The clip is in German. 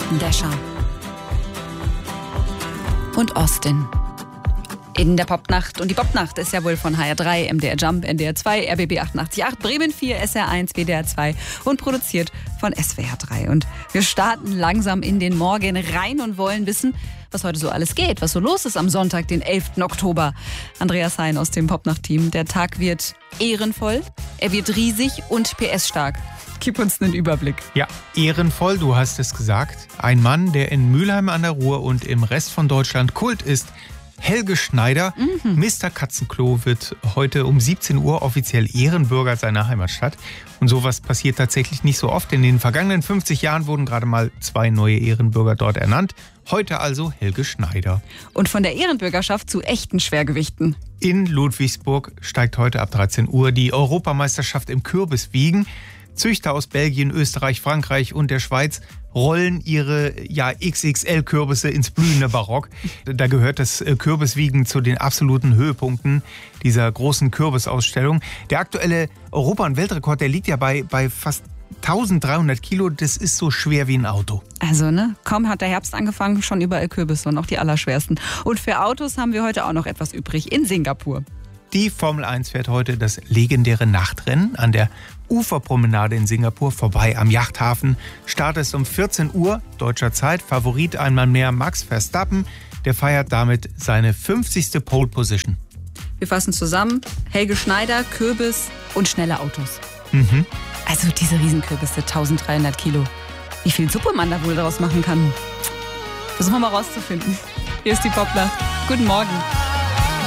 Dasher und Austin. In der Popnacht. Und die Popnacht ist ja wohl von HR3, MDR Jump, NDR 2, RBB 88.8, Bremen 4, SR 1, WDR 2 und produziert von SWR 3. Und wir starten langsam in den Morgen rein und wollen wissen, was heute so alles geht, was so los ist am Sonntag, den 11. Oktober. Andreas Hein aus dem Popnacht-Team. Der Tag wird ehrenvoll, er wird riesig und PS-stark. Gib uns einen Überblick. Ja, ehrenvoll, du hast es gesagt. Ein Mann, der in Mülheim an der Ruhr und im Rest von Deutschland Kult ist. Helge Schneider, Mr. Katzenklo, wird heute um 17 Uhr offiziell Ehrenbürger seiner Heimatstadt. Und sowas passiert tatsächlich nicht so oft. In den vergangenen 50 Jahren wurden gerade mal 2 neue Ehrenbürger dort ernannt. Heute also Helge Schneider. Und von der Ehrenbürgerschaft zu echten Schwergewichten. In Ludwigsburg steigt heute ab 13 Uhr die Europameisterschaft im Kürbiswiegen. Züchter aus Belgien, Österreich, Frankreich und der Schweiz rollen ihre XXL-Kürbisse ins blühende Barock. Da gehört das Kürbiswiegen zu den absoluten Höhepunkten dieser großen Kürbisausstellung. Der aktuelle Europa- und Weltrekord, der liegt ja bei fast 1300 Kilo. Das ist so schwer wie ein Auto. Also, kaum hat der Herbst angefangen, schon überall Kürbisse und auch die allerschwersten. Und für Autos haben wir heute auch noch etwas übrig in Singapur. Die Formel 1 fährt heute das legendäre Nachtrennen an der Uferpromenade in Singapur vorbei am Yachthafen. Start ist um 14 Uhr deutscher Zeit. Favorit einmal mehr Max Verstappen. Der feiert damit seine 50. Pole Position. Wir fassen zusammen. Helge Schneider, Kürbis und schnelle Autos. Also diese Riesenkürbisse, 1300 Kilo. Wie viel Suppe man da wohl daraus machen kann. Versuchen wir mal rauszufinden. Hier ist die Popnacht. Guten Morgen.